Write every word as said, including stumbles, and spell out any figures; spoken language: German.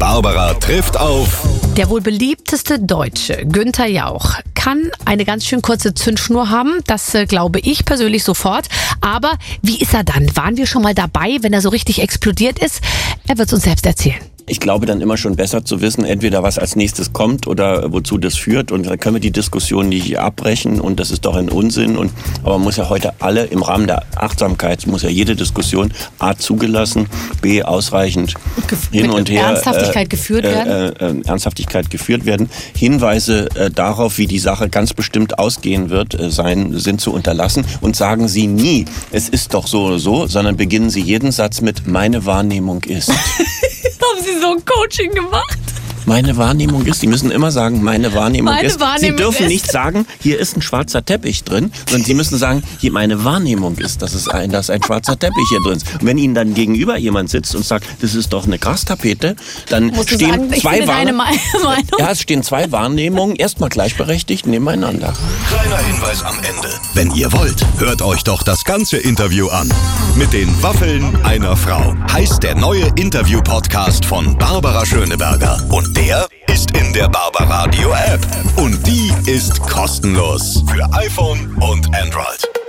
Barbara trifft auf. Der wohl beliebteste Deutsche, Günther Jauch, kann eine ganz schön kurze Zündschnur haben. Das äh, glaube ich persönlich sofort. Aber wie ist er dann? Waren wir schon mal dabei, wenn er so richtig explodiert ist? Er wird es uns selbst erzählen. Ich glaube dann immer schon besser zu wissen, entweder was als nächstes kommt oder wozu das führt. Und dann können wir die Diskussion nicht abbrechen und das ist doch ein Unsinn. Und, aber man muss ja heute alle im Rahmen der Achtsamkeit, muss ja jede Diskussion A zugelassen, B ausreichend Gef- hin und her Ernsthaftigkeit äh, geführt werden. Äh, äh, Ernsthaftigkeit geführt werden. Hinweise äh, darauf, wie die Sache ganz bestimmt ausgehen wird, äh, sein, sind zu unterlassen. Und sagen Sie nie, es ist doch so oder so, sondern beginnen Sie jeden Satz mit, meine Wahrnehmung ist. Haben Sie so ein Coaching gemacht? Meine Wahrnehmung ist, Sie müssen immer sagen, meine Wahrnehmung meine ist. Wahrnehmung Sie dürfen ist. nicht sagen, hier ist ein schwarzer Teppich drin, sondern Sie müssen sagen, hier meine Wahrnehmung ist, dass es ein, dass ein schwarzer Teppich hier drin ist. Und wenn Ihnen dann gegenüber jemand sitzt und sagt, das ist doch eine Grastapete, dann Musst stehen sagen, ich zwei Wahrnehmungen. Ja, es stehen zwei Wahrnehmungen erstmal gleichberechtigt nebeneinander. Kleiner Hinweis am Ende. Wenn ihr wollt, hört euch doch das ganze Interview an. Mit den Waffeln einer Frau heißt der neue Interview-Podcast von Barbara Schöneberger. Und der ist in der Barbaradio App. Und die ist kostenlos für iPhone und Android.